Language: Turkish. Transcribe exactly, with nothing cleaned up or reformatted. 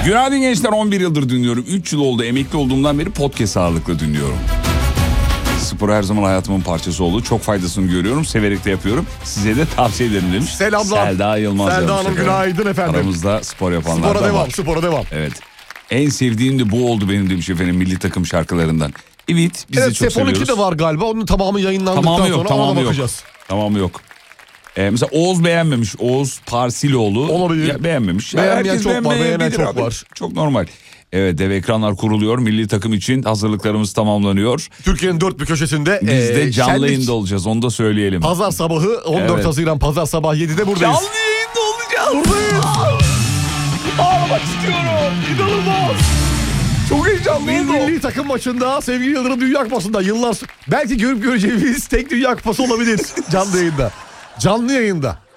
Günaydın gençler, on bir yıldır dinliyorum. üç yıl oldu, emekli olduğumdan beri podcast ağırlıklı dinliyorum. Spor her zaman hayatımın parçası oldu. Çok faydasını görüyorum. Severek de yapıyorum. Size de tavsiye ederim demiş. Selamlar. Selda Yılmaz. Selda Hanım günaydın efendim. Aramızda spor yapanlar spora da devam, var. Spora devam. Evet. En sevdiğim de bu oldu benim demiş efendim, milli takım şarkılarından. Evet, biz evet, de çok seviyoruz. F on iki de var galiba. Onun tamamı yayınlandıktan tamamı yok, sonra tamamı ona yok. bakacağız. Tamamı yok. Ee, mesela Oğuz beğenmemiş. Oğuz Parsiloğlu. Olabilir. Ya, beğenmemiş. Beğenmeyen çok var, beğenen çok abi. var. Çok normal. Evet, dev ekranlar kuruluyor. Milli takım için hazırlıklarımız tamamlanıyor. Türkiye'nin dört bir köşesinde. Biz ee, de canlı şenlik. yayında olacağız, onu da söyleyelim. Pazar sabahı on dört Evet. Haziran Pazar sabah yedide buradayız. Canlı yayında olacağız. Buradayız. Ağlamak istiyorum. İnanılmaz. Çok heyecanlıyım. Milli takım maçında sevgili Yıldırım Dünya Kupası'nda yıllar belki görüp göreceğimiz tek Dünya Kupası olabilir canlı yayında. Canlı yayında.